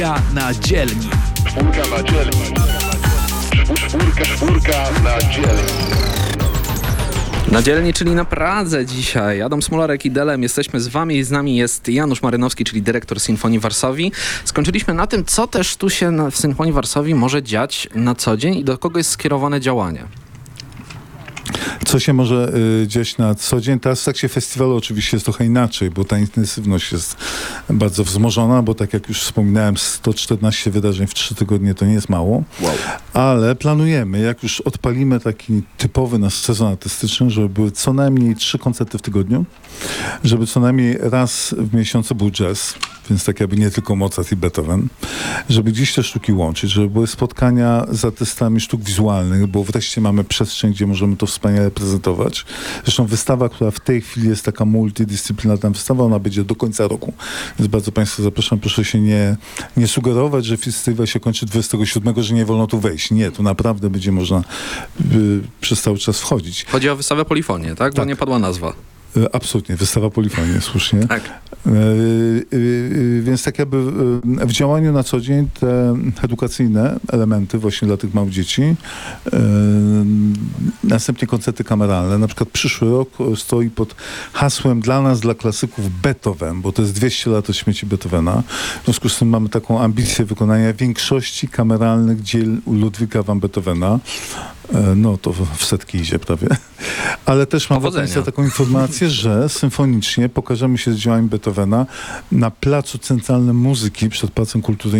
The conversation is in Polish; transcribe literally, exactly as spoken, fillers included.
Na dzielni. Czwórka na dzielni. Czwórka, czwórka na dzielni. Na dzielni, czyli na Pradze dzisiaj. Adam Smolarek i Delem jesteśmy z wami i z nami jest Janusz Marynowski, czyli dyrektor Sinfonii Varsovii. Skończyliśmy na tym, co też tu się w Sinfonii Varsovii może dziać na co dzień i do kogo jest skierowane działanie. Co się może y, dziać na co dzień? Teraz w trakcie festiwalu oczywiście jest trochę inaczej, bo ta intensywność jest bardzo wzmożona, bo tak jak już wspominałem, sto czternaście wydarzeń w trzy tygodnie to nie jest mało. Wow. Ale planujemy, jak już odpalimy taki typowy nasz sezon artystyczny, żeby były co najmniej trzy koncerty w tygodniu, żeby co najmniej raz w miesiącu był jazz, więc tak jakby nie tylko Mozart i Beethoven, żeby gdzieś te sztuki łączyć, żeby były spotkania z artystami sztuk wizualnych, bo wreszcie mamy przestrzeń, gdzie możemy to wspaniale prezentować. Zresztą wystawa, która w tej chwili jest taka multidyscyplinarna wystawa, ona będzie do końca roku. Więc bardzo Państwa zapraszam, proszę się nie, nie sugerować, że festiwal się kończy dwudziestego siódmego, że nie wolno tu wejść. Nie, tu naprawdę będzie można y, przez cały czas wchodzić. Chodzi o wystawę Polifonię, tak? Tak. Bo nie padła nazwa. Y, absolutnie, wystawa Polifonii, słusznie. Tak. Y, y, y, więc tak jakby y, w działaniu na co dzień te edukacyjne elementy właśnie dla tych małych dzieci, y, następnie koncerty kameralne. Na przykład przyszły rok stoi pod hasłem dla nas, dla klasyków Beethoven, bo to jest dwieście lat od śmierci Beethovena. W związku z tym mamy taką ambicję wykonania większości kameralnych dzieł Ludwiga van Beethovena. No to w setki idzie prawie. Ale też mam dla Państwa taką informację, że symfonicznie pokażemy się z dziełami Beethovena na Placu Centralnym Muzyki przed Placem Kultury